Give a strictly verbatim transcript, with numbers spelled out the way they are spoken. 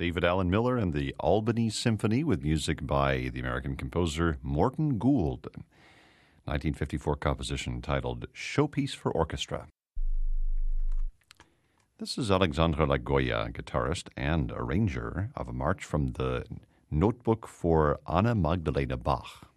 David Allen Miller and the Albany Symphony with music by the American composer Morton Gould. nineteen fifty-four composition titled Showpiece for Orchestra. This is Alexandre Lagoya, guitarist and arranger of a march from the Notebook for Anna Magdalena Bach.